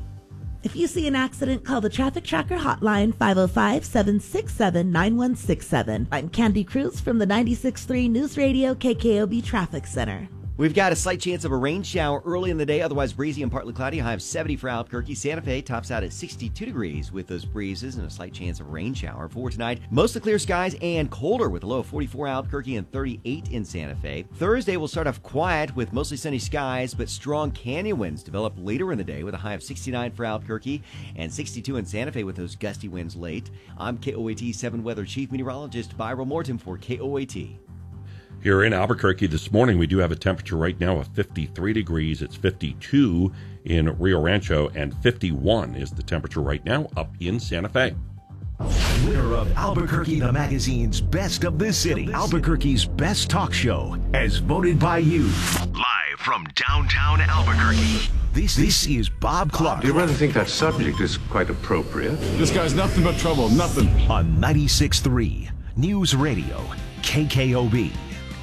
If you see an accident, call the Traffic Tracker hotline, five oh five, seven six seven, nine one six seven. I'm Candy Cruz from the ninety-six point three News Radio K K O B Traffic Center. We've got a slight chance of a rain shower early in the day, otherwise breezy and partly cloudy. A high of seventy for Albuquerque. Santa Fe tops out at sixty-two degrees with those breezes and a slight chance of a rain shower. For tonight, mostly clear skies and colder with a low of forty-four Albuquerque and thirty-eight in Santa Fe. Thursday will start off quiet with mostly sunny skies, but strong canyon winds develop later in the day with a high of sixty-nine for Albuquerque and sixty-two in Santa Fe with those gusty winds late. I'm K O A T seven Weather Chief Meteorologist Byron Morton for K O A T. Here in Albuquerque this morning, we do have a temperature right now of fifty-three degrees. It's fifty-two in Rio Rancho, and fifty-one is the temperature right now up in Santa Fe. Winner of Albuquerque the Magazine's Best of the City, Albuquerque's best talk show, as voted by you. Live from downtown Albuquerque, this, this is Bob Clark. Do you rather think that subject is quite appropriate? This guy's nothing but trouble, nothing. On ninety-six point three News Radio, K K O B.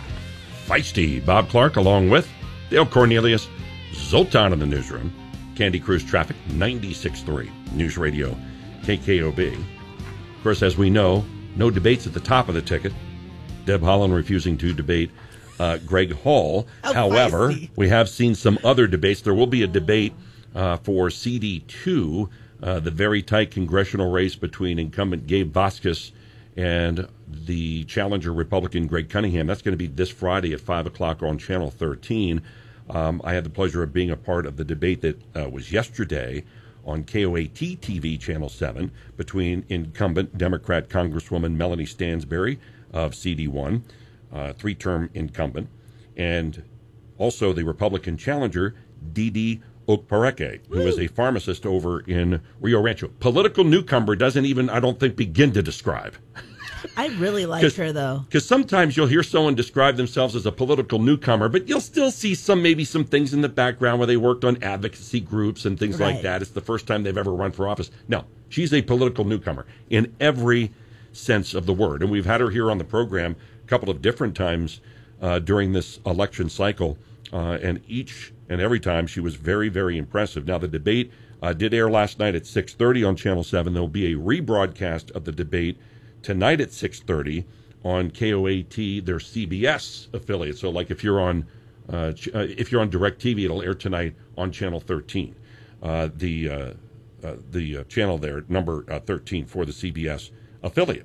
Feisty Bob Clark along with Dale Cornelius, Zoltan in the newsroom, Candy Cruz Traffic, ninety-six point three News Radio, K K O B. Of course, as we know, no debates at the top of the ticket. Deb Haaland refusing to debate uh, Greg Hall. Oh, However, feisty. we have seen some other debates. There will be a debate uh, for C D two, uh, the very tight congressional race between incumbent Gabe Vasquez and the challenger Republican Greg Cunningham. That's going to be this Friday at five o'clock on Channel thirteen. Um, I had the pleasure of being a part of the debate that uh, was yesterday on K O A T T V Channel seven between incumbent Democrat Congresswoman Melanie Stansbury of C D one, uh, three-term incumbent, and also the Republican challenger Didi Okpareke, who is a pharmacist over in Rio Rancho. Political newcomer doesn't even, I don't think, begin to describe. I really like her, though. Because sometimes you'll hear someone describe themselves as a political newcomer, but you'll still see some, maybe some things in the background where they worked on advocacy groups and things Right. like that. It's the first time they've ever run for office. No, she's a political newcomer in every sense of the word. And we've had her here on the program a couple of different times uh, during this election cycle. Uh, and each and every time she was very, very impressive. Now, the debate uh, did air last night at six thirty on Channel seven. There will be a rebroadcast of the debate tonight at six thirty on K O A T, their C B S affiliate. So, like if you're on uh, ch- uh, if you're on DirecTV, it'll air tonight on Channel thirteen, uh, the uh, uh, the uh, channel there, number uh, thirteen for the C B S affiliate.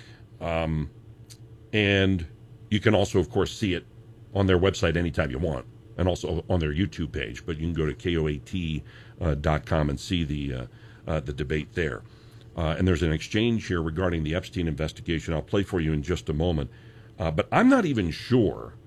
Um, and you can also, of course, see it on their website anytime you want, and also on their YouTube page. But you can go to K O A T dot com and see the uh, uh, the debate there. Uh, and there's an exchange here regarding the Epstein investigation. I'll play for you in just a moment. Uh, but I'm not even sure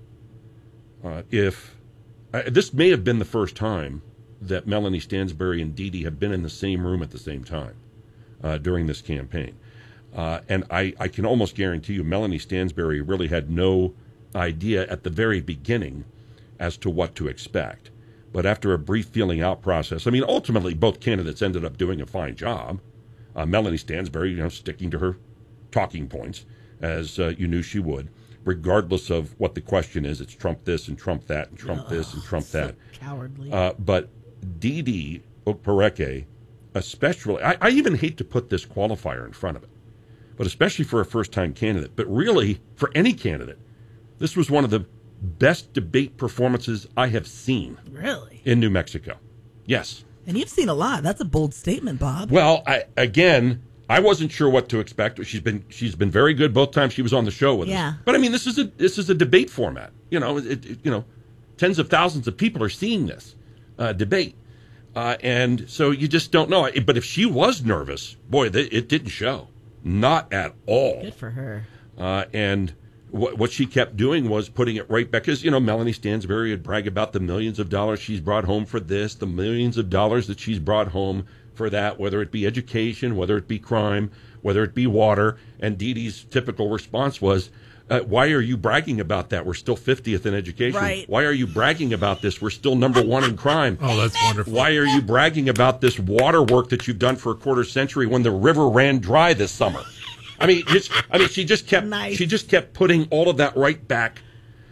uh, if uh, this may have been the first time that Melanie Stansbury and Didi have been in the same room at the same time uh, during this campaign. Uh, and I, I can almost guarantee you Melanie Stansbury really had no idea at the very beginning as to what to expect. But after a brief feeling out process, I mean, ultimately both candidates ended up doing a fine job. Uh, Melanie Stansbury, you know, sticking to her talking points, as uh, you knew she would, regardless of what the question is. It's Trump this and Trump that and Trump oh, this and Trump so that. Cowardly. Uh, but Didi Okpareke, especially, I, I even hate to put this qualifier in front of it, but especially for a first-time candidate, but really for any candidate, this was one of the best debate performances I have seen. Really? In New Mexico. Yes. And you've seen a lot. That's a bold statement, Bob. Well, I, again, I wasn't sure what to expect. She's been she's been very good both times she was on the show with Yeah. us. But I mean, this is a this is a debate format. You know, it, it, you know, tens of thousands of people are seeing this uh, debate, uh, and so you just don't know. But if she was nervous, boy, th- it didn't show, not at all. Good for her. Uh, and what what she kept doing was putting it right back, because you know Melanie Stansbury would brag about the millions of dollars she's brought home for this, the millions of dollars that she's brought home for that, whether it be education, whether it be crime, whether it be water. And Dee Dee's typical response was, uh, why are you bragging about that? We're still fiftieth in education. Right. Why are you bragging about this? We're still number one in crime. Oh, that's wonderful. Why are you bragging about this water work that you've done for a quarter century when the river ran dry this summer? I mean, it's, I mean, she just kept Nice. she just kept putting all of that right back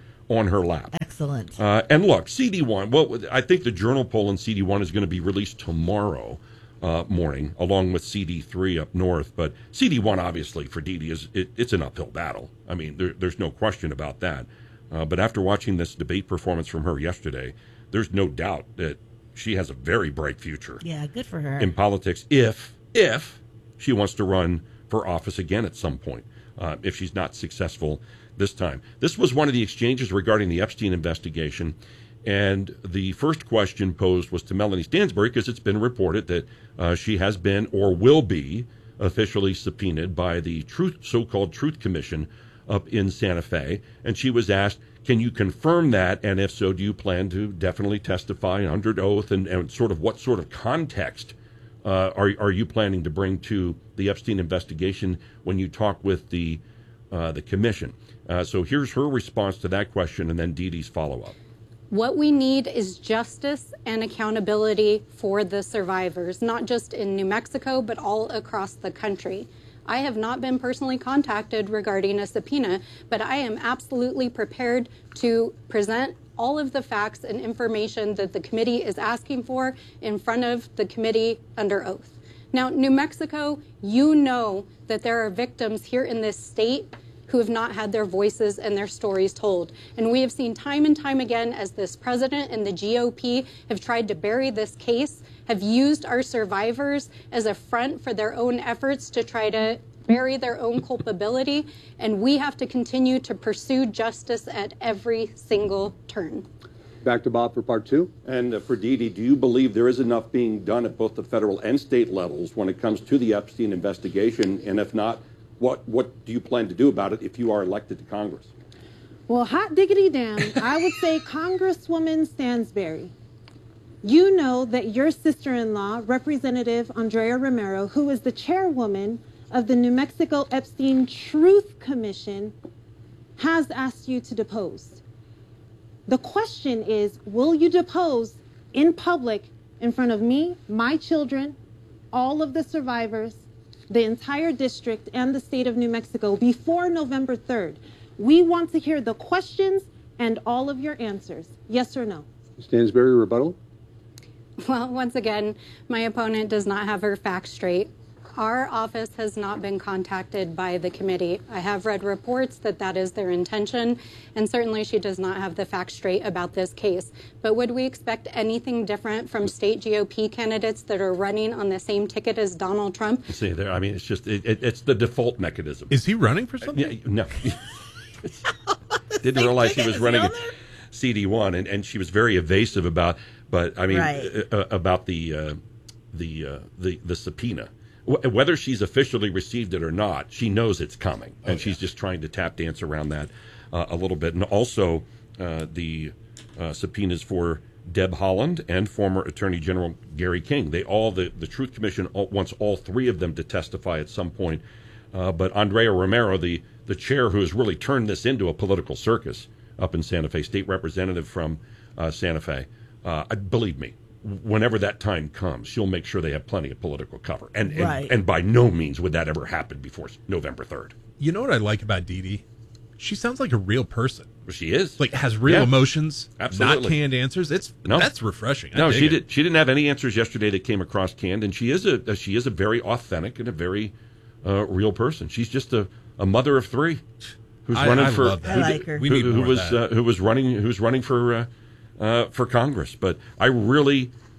on her lap. Excellent. Uh, and look, C D one. Well, I think the Journal poll in C D one is going to be released tomorrow uh, morning, along with C D three up north. But C D one, obviously, for Dee Dee, is it, it's an uphill battle. I mean, there, there's no question about that. Uh, but after watching this debate performance from her yesterday, there's no doubt that she has a very bright future. Yeah, good for her. In politics, if if she wants to run for office again at some point, uh, if she's not successful this time. This was one of the exchanges regarding the Epstein investigation, and the first question posed was to Melanie Stansbury, because it's been reported that uh, she has been or will be officially subpoenaed by the Truth, so-called Truth Commission up in Santa Fe, and she was asked, can you confirm that, and if so, do you plan to definitely testify under oath, and, and sort of what sort of context Uh, are are you planning to bring to the Epstein investigation when you talk with the uh, the commission? Uh, so here's her response to that question, and then Dee Dee's follow-up. What we need is justice and accountability for the survivors, not just in New Mexico, but all across the country. I have not been personally contacted regarding a subpoena, but I am absolutely prepared to present all of the facts and information that the committee is asking for in front of the committee under oath. Now, New Mexico, you know that there are victims here in this state who have not had their voices and their stories told. And we have seen time and time again as this president and the G O P have tried to bury this case, have used our survivors as a front for their own efforts to try to bury their own culpability, and we have to continue to pursue justice at every single turn. Back to Bob for part two. And uh, for Dee Dee, do you believe there is enough being done at both the federal and state levels when it comes to the Epstein investigation? And if not, what, what do you plan to do about it if you are elected to Congress? Well, hot diggity damn, I would say Congresswoman Stansbury, you know that your sister-in-law, Representative Andrea Romero, who is the chairwoman of the New Mexico Epstein Truth Commission, has asked you to depose. The question is, will you depose in public in front of me, my children, all of the survivors, the entire district, and the state of New Mexico before November third? We want to hear the questions and all of your answers. Yes or no? Stansbury, rebuttal? Well, once again, my opponent does not have her facts straight. Our office has not been contacted by the committee. I have read reports that that is their intention, and certainly she does not have the facts straight about this case. But would we expect anything different from state G O P candidates that are running on the same ticket as Donald Trump? See, there. I mean, it's just it, it, it's the default mechanism. Is he running for something? Uh, yeah, no. Didn't realize he was running C D one, and, and she was very evasive about. But I mean, Right. uh, about the uh, the uh, the the subpoena. Whether she's officially received it or not, she knows it's coming, and oh, yeah. she's just trying to tap dance around that uh, a little bit. And also uh, the uh, subpoenas for Deb Haaland and former Attorney General Gary King. They all the, the Truth Commission all, wants all three of them to testify at some point. Uh, but Andrea Romero, the the chair who has really turned this into a political circus up in Santa Fe, state representative from uh, Santa Fe, uh, believe me, whenever that time comes, she'll make sure they have plenty of political cover. And and, Right. and by no means would that ever happen before November third. You know what I like about Dee Dee? She sounds like a real person. She is. Like, has real Yeah. emotions, Absolutely. not canned answers. It's No. That's refreshing. I No, dig she it. did. She didn't have any answers yesterday that came across canned, and she is a she is a very authentic and a very uh, real person. She's just a, a mother of three who's I- running I for love that. who, I like her. We who, need who more of was that. uh, who was running who's running for uh, uh, for Congress. But I really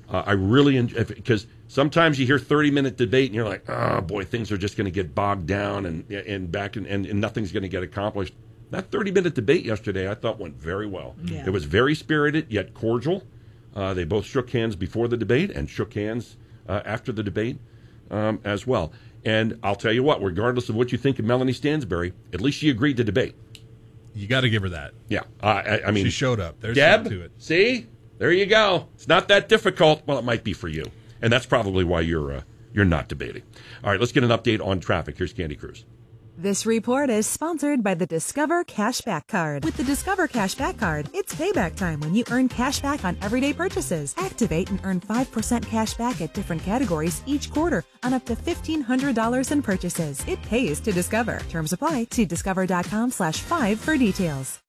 Uh, I really enjoy, because sometimes you hear thirty-minute debate and you're like, oh, boy, things are just going to get bogged down and and back and, and, and nothing's going to get accomplished. That thirty-minute debate yesterday I thought went very well. Yeah. It was very spirited yet cordial. Uh, they both shook hands before the debate and shook hands uh, after the debate um, as well. And I'll tell you what, regardless of what you think of Melanie Stansbury, at least she agreed to debate. You got to give her that. Yeah. Uh, I, I mean, she showed up. There's Deb, something to it. See? There you go. It's not that difficult. Well, it might be for you. And that's probably why you're uh, you're not debating. All right, let's get an update on traffic. Here's Candy Cruz. This report is sponsored by the Discover Cashback Card. With the Discover Cashback Card, it's payback time when you earn cash back on everyday purchases. Activate and earn five percent cash back at different categories each quarter on up to fifteen hundred dollars in purchases. It pays to Discover. Terms apply. See discover.com slash five for details.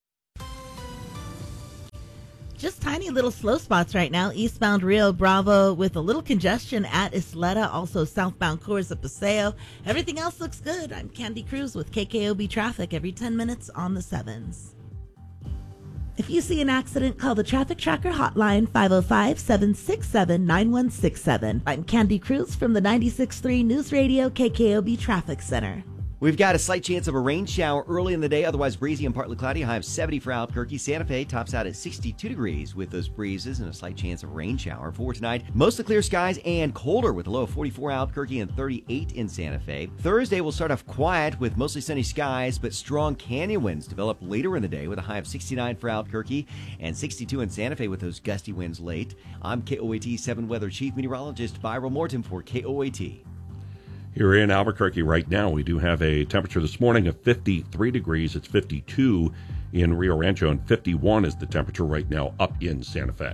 Just tiny little slow spots right now. Eastbound Rio Bravo with a little congestion at Isleta. Also southbound Coors at Paseo. Everything else looks good. I'm Candy Cruz with K K O B Traffic every ten minutes on the sevens. If you see an accident, call the Traffic Tracker hotline five oh five, seven six seven, nine one six seven. I'm Candy Cruz from the ninety-six point three News Radio K K O B Traffic Center. We've got a slight chance of a rain shower early in the day, otherwise breezy and partly cloudy. High of seventy for Albuquerque. Santa Fe tops out at sixty-two degrees with those breezes and a slight chance of rain shower. For tonight, mostly clear skies and colder with a low of forty-four Albuquerque and thirty-eight in Santa Fe. Thursday will start off quiet with mostly sunny skies, but strong canyon winds develop later in the day with a high of sixty-nine for Albuquerque and sixty-two in Santa Fe with those gusty winds late. I'm K O A T seven Weather Chief Meteorologist Byron Morton for K O A T. Here in Albuquerque right now, we do have a temperature this morning of fifty-three degrees. It's fifty-two in Rio Rancho, and fifty-one is the temperature right now up in Santa Fe.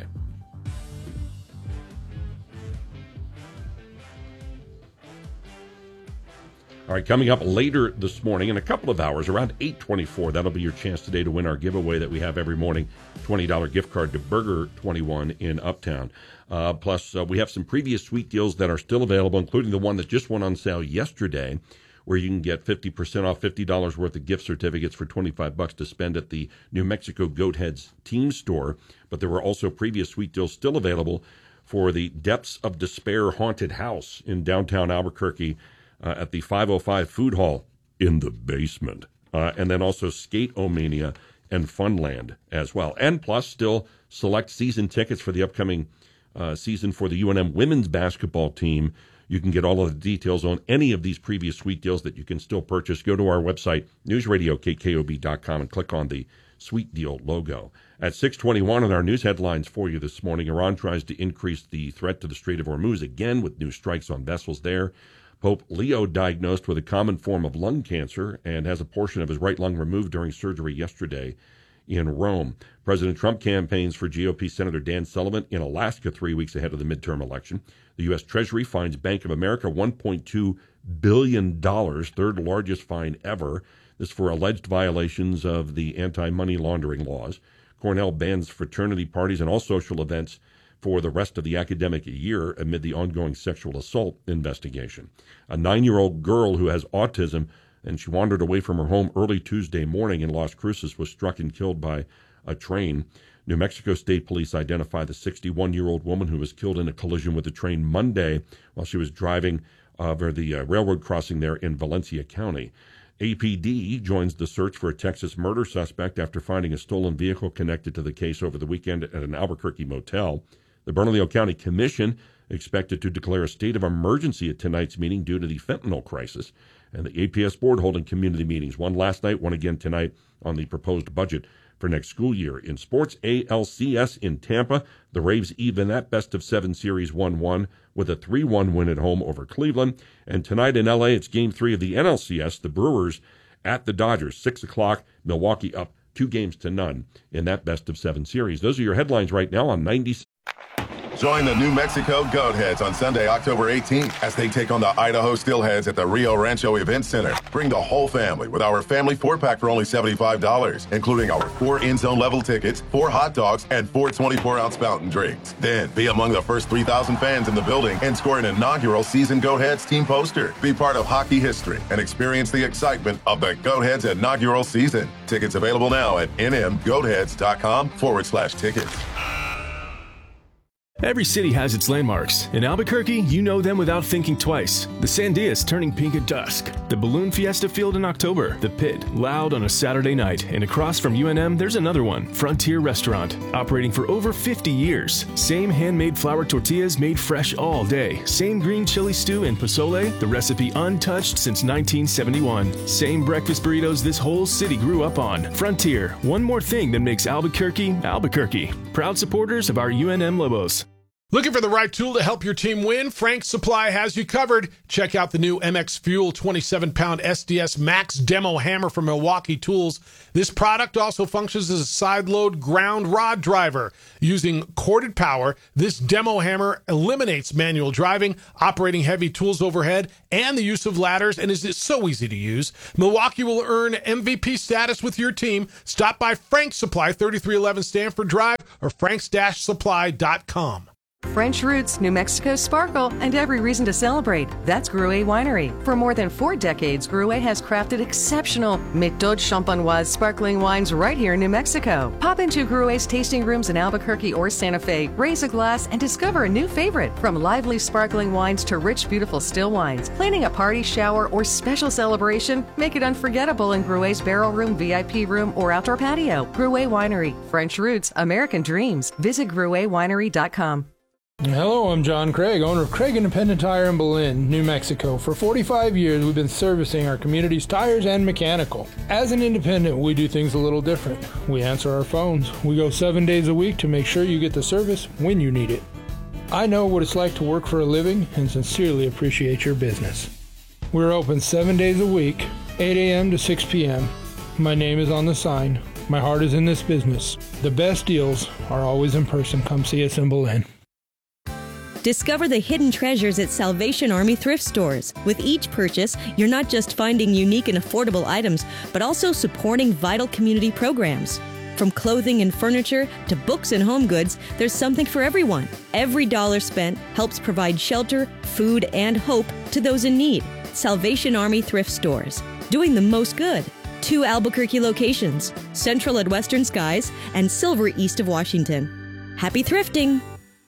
All right, coming up later this morning in a couple of hours, around eight twenty-four, that'll be your chance today to win our giveaway that we have every morning, twenty dollars gift card to Burger twenty-one in Uptown. Uh, plus, uh, we have some previous sweet deals that are still available, including the one that just went on sale yesterday, where you can get fifty percent off fifty dollars worth of gift certificates for twenty-five bucks to spend at the New Mexico Goat Heads team store. But there were also previous sweet deals still available for the Depths of Despair Haunted House in downtown Albuquerque uh, at the five oh five Food Hall in the basement. Uh, and then also Skate-O-Mania and Funland as well. And plus, still select season tickets for the upcoming Uh, season for the U N M women's basketball team. You can get all of the details on any of these previous sweet deals that you can still purchase. Go to our website, news radio k k o b dot com, and click on the sweet deal logo. At six twenty-one on our news headlines for you this morning, Iran tries to increase the threat to the Strait of Hormuz again with new strikes on vessels there. Pope Leo diagnosed with a common form of lung cancer and has a portion of his right lung removed during surgery yesterday in Rome. President Trump campaigns for G O P Senator Dan Sullivan in Alaska three weeks ahead of the midterm election. The U S. Treasury fines Bank of America one point two billion dollars, third largest fine ever. This for alleged violations of the anti-money laundering laws. Cornell bans fraternity parties and all social events for the rest of the academic year amid the ongoing sexual assault investigation. A nine-year-old girl who has autism and she wandered away from her home early Tuesday morning in Las Cruces, was struck and killed by a train. New Mexico State Police identified the sixty-one-year-old woman who was killed in a collision with a train Monday while she was driving over the uh, railroad crossing there in Valencia County. A P D joins the search for a Texas murder suspect after finding a stolen vehicle connected to the case over the weekend at an Albuquerque motel. The Bernalillo County Commission expected to declare a state of emergency at tonight's meeting due to the fentanyl crisis. And the A P S board holding community meetings, one last night, one again tonight on the proposed budget for next school year. In sports, A L C S in Tampa, the Braves even that best of seven series one one with a three one win at home over Cleveland. And tonight in L A, it's game three of the N L C S, the Brewers at the Dodgers, six o'clock, Milwaukee up two games to none in that best of seven series. Those are your headlines right now on ninety. Join the New Mexico Goat Heads on Sunday, October eighteenth, as they take on the Idaho Steelheads at the Rio Rancho Event Center. Bring the whole family with our family four-pack for only seventy-five dollars, including our four in-zone level tickets, four hot dogs, and four twenty-four ounce fountain drinks. Then, be among the first three thousand fans in the building and score an inaugural season Goat Heads team poster. Be part of hockey history and experience the excitement of the Goat Heads inaugural season. Tickets available now at nmgoatheads.com forward slash tickets. Every city has its landmarks. In Albuquerque, you know them without thinking twice. The Sandias turning pink at dusk. The Balloon Fiesta Field in October. The Pit, loud on a Saturday night. And across from U N M, there's another one, Frontier Restaurant, operating for over fifty years. Same handmade flour tortillas made fresh all day. Same green chili stew and pozole, the recipe untouched since nineteen seventy-one. Same breakfast burritos this whole city grew up on. Frontier, one more thing that makes Albuquerque, Albuquerque. Proud supporters of our U N M Lobos. Looking for the right tool to help your team win? Frank's Supply has you covered. Check out the new M X Fuel twenty-seven pound S D S Max Demo Hammer from Milwaukee Tools. This product also functions as a side-load ground rod driver. Using corded power, this demo hammer eliminates manual driving, operating heavy tools overhead, and the use of ladders, and is so easy to use. Milwaukee will earn M V P status with your team. Stop by Frank's Supply, thirty-three eleven Stanford Drive, or franks dash supply dot com. French roots, New Mexico sparkle, and every reason to celebrate. That's Gruet Winery. For more than four decades, Gruet has crafted exceptional Méthode Champenoise sparkling wines right here in New Mexico. Pop into Gruet's tasting rooms in Albuquerque or Santa Fe, raise a glass, and discover a new favorite. From lively sparkling wines to rich, beautiful still wines. Planning a party, shower, or special celebration? Make it unforgettable in Gruet's barrel room, V I P room, or outdoor patio. Gruet Winery. French roots, American dreams. Visit gruet winery dot com. Hello, I'm John Craig, owner of Craig Independent Tire in Belen, New Mexico. For forty-five years, we've been servicing our community's tires and mechanical. As an independent, we do things a little different. We answer our phones. We go seven days a week to make sure you get the service when you need it. I know what it's like to work for a living and sincerely appreciate your business. We're open seven days a week, eight a.m. to six p.m. My name is on the sign. My heart is in this business. The best deals are always in person. Come see us in Belen. Discover the hidden treasures at Salvation Army thrift stores. With each purchase, you're not just finding unique and affordable items, but also supporting vital community programs. From clothing and furniture to books and home goods, there's something for everyone. Every dollar spent helps provide shelter, food, and hope to those in need. Salvation Army thrift stores, doing the most good. Two Albuquerque locations, Central at Western Skies and Silver east of Washington. Happy thrifting!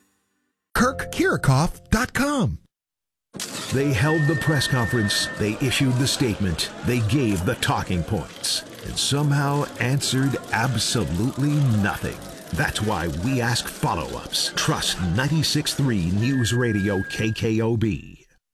Kirk Kirikoff dot com. They held the press conference, they issued the statement, they gave the talking points, and somehow answered absolutely nothing. That's why we ask follow-ups. Trust ninety-six point three News Radio K K O B.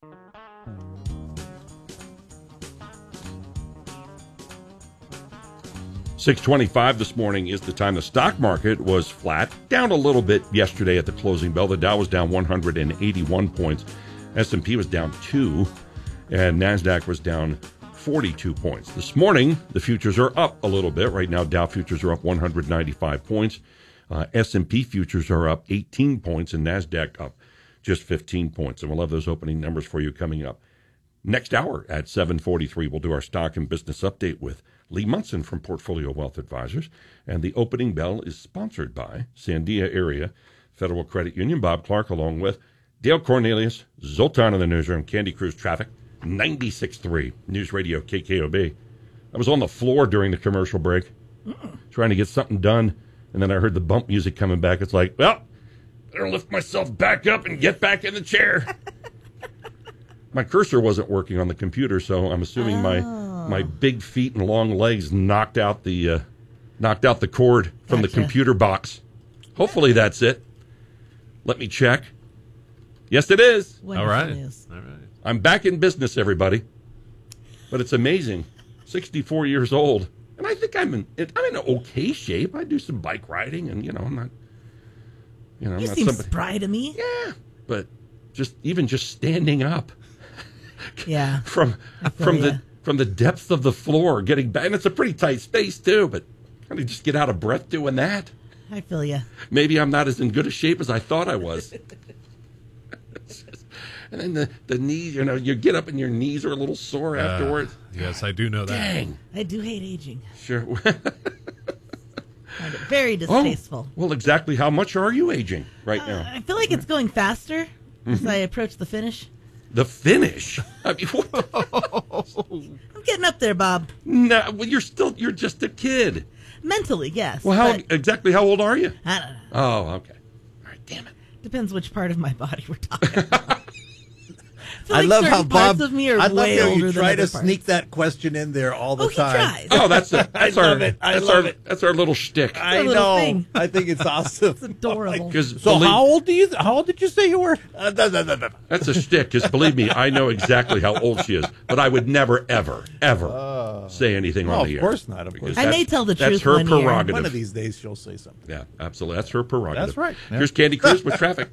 six twenty-five this morning is the time. The stock market was flat, down a little bit yesterday at the closing bell. The Dow was down one hundred eighty-one points. S and P was down two, and NASDAQ was down forty-two points. This morning, the futures are up a little bit. Right now, Dow futures are up one hundred ninety-five points. Uh, S and P futures are up eighteen points, and NASDAQ up just fifteen points. And we'll have those opening numbers for you coming up. Next hour at seven forty-three, we'll do our stock and business update with Lee Munson from Portfolio Wealth Advisors. And the opening bell is sponsored by Sandia Area Federal Credit Union. Bob Clark, along with Dale Cornelius, Zoltan in the newsroom, Candy Cruz Traffic, ninety-six point three News Radio K K O B. I was on the floor during the commercial break, mm. trying to get something done, and then I heard the bump music coming back. It's like, well, better lift myself back up and get back in the chair. My cursor wasn't working on the computer, so I'm assuming oh. my my big feet and long legs knocked out the uh, knocked out the cord from gotcha. the computer box. Hopefully that's it. Let me check. Yes, it is. All right. All right. I'm back in business, everybody. But it's amazing. sixty-four years old, and I think I'm in I'm in okay shape. I do some bike riding, and you know I'm not. You know, I'm you not seem somebody, spry to me. Yeah, but just even just standing up. Yeah. from from the from the depth of the floor, getting back, and it's a pretty tight space too. But how do you just get out of breath doing that? I feel you. Maybe I'm not as in good a shape as I thought I was. just, and then the the knees, you know, you get up and your knees are a little sore uh, afterwards. Yes, I do know that. Dang. I do hate aging. Sure. Very distasteful. Oh, well, exactly how much are you aging right uh, now? I feel like it's going faster mm-hmm. as I approach the finish. The finish? I mean, what? I'm getting up there, Bob. No, well, you're still, you're just a kid. Mentally, yes. Well, how exactly how old are you? I don't know. Oh, okay. All right, damn it. Depends which part of my body we're talking about. I, I like love how certain parts Bob. of me are I love way how older you than try other to parts. sneak that question in there all the Oh, he time. tries. Oh, that's it. That's I our, love it. I that's love our, it. That's our little shtick. I little know. thing. I think it's awesome. It's adorable. Because So believe- how old do you? How old did you say you were? Uh, da, da, da, da. That's a shtick, because believe me, I know exactly how old she is, but I would never, ever, ever say anything no, on of the air. course not, of Because course. I that's- may tell the That's truth her one year. prerogative. One of these days she'll say something. Yeah, absolutely. That's her prerogative. That's right. Yeah. Here's Candy Cruz with traffic.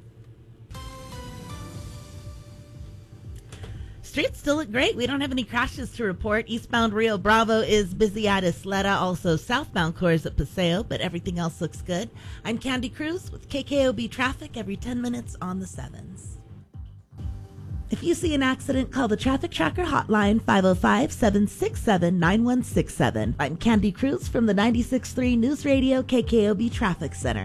Streets still look great. We don't have any crashes to report. Eastbound Rio Bravo is busy at Isleta. Also, southbound Coors at Paseo, but everything else looks good. I'm Candy Cruz with K K O B Traffic every ten minutes on the sevens. If you see an accident, call the Traffic Tracker hotline five oh five, seven six seven, nine one six seven. I'm Candy Cruz from the ninety-six point three News Radio K K O B Traffic Center.